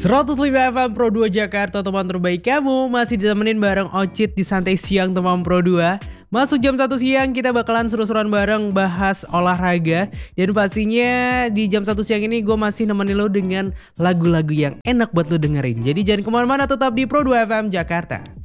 105 FM Pro 2 Jakarta, teman terbaik kamu. Masih ditemenin bareng Ocit di Santai Siang teman Pro 2. Masuk jam 1 siang kita bakalan seru-seruan bareng bahas olahraga. Dan pastinya di jam 1 siang ini gue masih nemenin lo dengan lagu-lagu yang enak buat lo dengerin. Jadi jangan kemana-mana, tetap di Pro 2 FM Jakarta.